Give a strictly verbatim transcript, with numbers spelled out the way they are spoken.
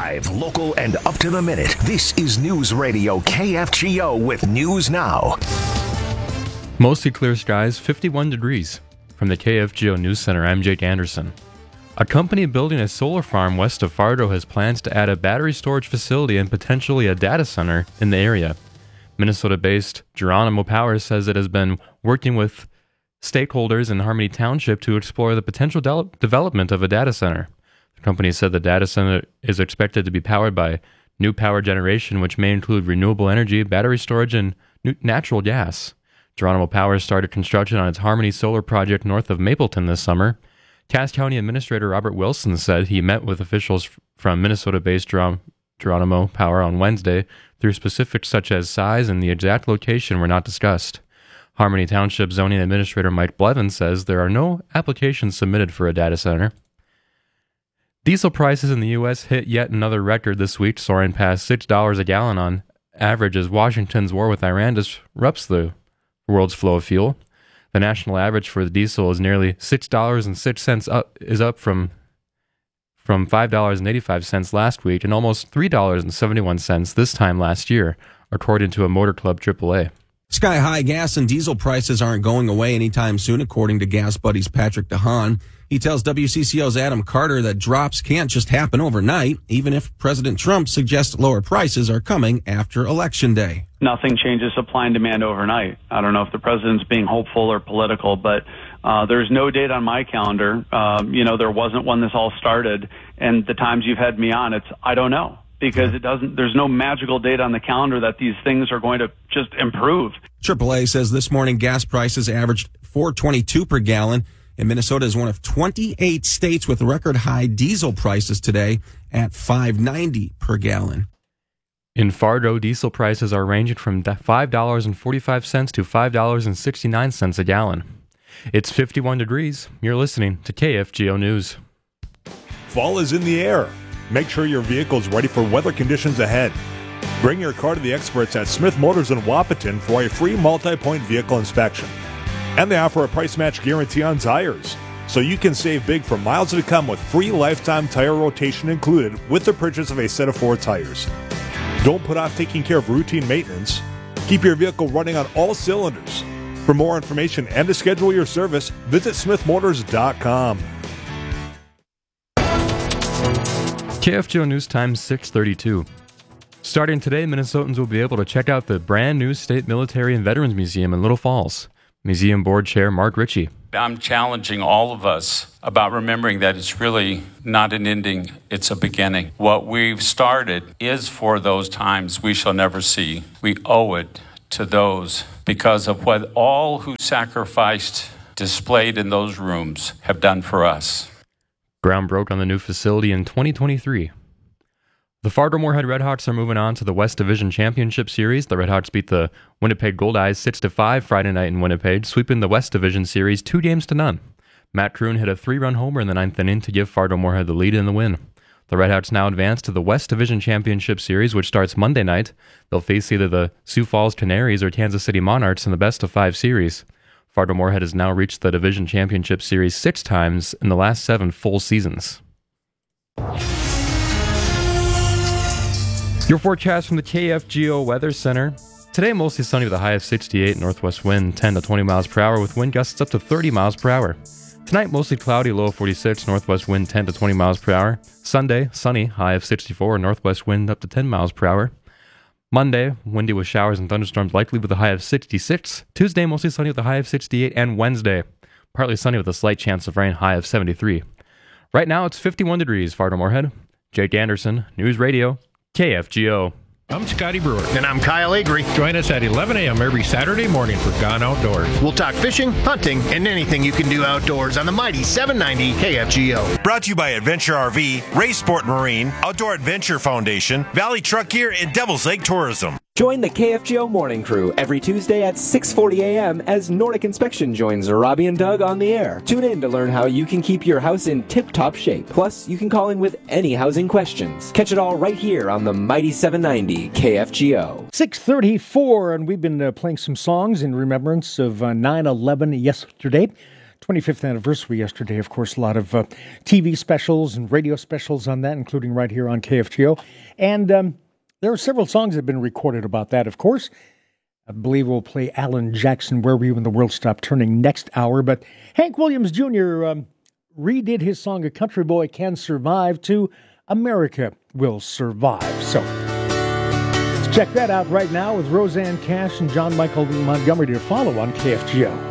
Live, local, and up to the minute. This is News Radio K F G O with News Now. Mostly clear skies, fifty-one degrees. From the K F G O News Center, I'm Jake Anderson. A company building a solar farm west of Fargo has plans to add a battery storage facility and potentially a data center in the area. Minnesota-based Geronimo Power says it has been working with stakeholders in Harmony Township to explore the potential de- development of a data center. The company said the data center is expected to be powered by new power generation, which may include renewable energy, battery storage, and new- natural gas. Geronimo Power started construction on its Harmony Solar project north of Mapleton this summer. Cass County Administrator Robert Wilson said he met with officials from Minnesota-based Geron- Geronimo Power on Wednesday through specifics such as size and the exact location were not discussed. Harmony Township Zoning Administrator Mike Blevins says there are no applications submitted for a data center. Diesel prices in the U S hit yet another record this week, soaring past six dollars a gallon on average as Washington's war with Iran disrupts the world's flow of fuel. The national average for the diesel is nearly six dollars and six cents up, is up from from five dollars and eighty-five cents last week and almost three dollars and seventy-one cents this time last year, according to a Motor Club triple A. Sky-high gas and diesel prices aren't going away anytime soon, according to Gas Buddies Patrick DeHaan. He tells W C C O's Adam Carter that drops can't just happen overnight, even if President Trump suggests lower prices are coming after Election Day. Nothing changes supply and demand overnight. I don't know if the president's being hopeful or political, but uh, there's no date on my calendar. Um, you know, there wasn't when this all started, and the times you've had me on, it's I don't know. Because it doesn't, there's no magical date on the calendar that these things are going to just improve. triple A says this morning gas prices averaged four twenty-two per gallon, and Minnesota is one of twenty-eight states with record high diesel prices today at five ninety per gallon. In Fargo, diesel prices are ranging from five dollars and forty-five cents to five dollars and sixty-nine cents a gallon. It's fifty-one degrees. You're listening to K F G O News. Fall is in the air. Make sure your vehicle is ready for weather conditions ahead. Bring your car to the experts at Smith Motors in Wahpeton for a free multi-point vehicle inspection. And they offer a price match guarantee on tires, so you can save big for miles to come with free lifetime tire rotation included with the purchase of a set of four tires. Don't put off taking care of routine maintenance. Keep your vehicle running on all cylinders. For more information and to schedule your service, visit smith motors dot com. K F G O News Time six thirty-two. Starting today, Minnesotans will be able to check out the brand new State Military and Veterans Museum in Little Falls. Museum Board Chair Mark Ritchie. I'm challenging all of us about remembering that it's really not an ending, it's a beginning. What we've started is for those times we shall never see. We owe it to those because of what all who sacrificed, displayed in those rooms, have done for us. Ground broke on the new facility in twenty twenty-three. The Fargo-Moorhead Redhawks are moving on to the West Division Championship Series. The Redhawks beat the Winnipeg Goldeyes six to five Friday night in Winnipeg, sweeping the West Division Series two games to none. Matt Kroon hit a three-run homer in the ninth inning to give Fargo-Moorhead the lead in the win. The Redhawks now advance to the West Division Championship Series, which starts Monday night. They'll face either the Sioux Falls Canaries or Kansas City Monarchs in the best-of-five series. Fargo-Moorhead has now reached the Division Championship Series six times in the last seven full seasons. Your forecast from the K F G O Weather Center. Today, mostly sunny with a high of sixty-eight, northwest wind ten to twenty miles per hour with wind gusts up to thirty miles per hour. Tonight, mostly cloudy, low of forty-six, northwest wind ten to twenty miles per hour. Sunday, sunny, high of sixty-four, northwest wind up to ten miles per hour. Monday, windy with showers and thunderstorms likely with a high of sixty-six. Tuesday, mostly sunny with a high of sixty-eight. And Wednesday, partly sunny with a slight chance of rain, high of seventy-three. Right now, it's fifty-one degrees, Fargo-Moorhead. Jake Anderson, News Radio, K F G O. I'm Scotty Brewer. And I'm Kyle Agri. Join us at eleven a.m. every Saturday morning for Gone Outdoors. We'll talk fishing, hunting, and anything you can do outdoors on the mighty seven ninety K F G O. Brought to you by Adventure R V, Ray Sport Marine, Outdoor Adventure Foundation, Valley Truck Gear, and Devil's Lake Tourism. Join the K F G O Morning Crew every Tuesday at six forty a.m. as Nordic Inspection joins Robbie and Doug on the air. Tune in to learn how you can keep your house in tip-top shape. Plus, you can call in with any housing questions. Catch it all right here on the mighty seven ninety K F G O. six thirty-four, and we've been uh, playing some songs in remembrance of uh, nine eleven yesterday. twenty-fifth anniversary yesterday. Of course, a lot of uh, T V specials and radio specials on that, including right here on K F G O. And um, there are several songs that have been recorded about that, of course. I believe we'll play Alan Jackson, Where Were You When the World Stopped Turning, next hour. But Hank Williams Junior Um, redid his song A Country Boy Can Survive to America Will Survive. So let's check that out right now with Roseanne Cash and John Michael Montgomery to follow on K F G O.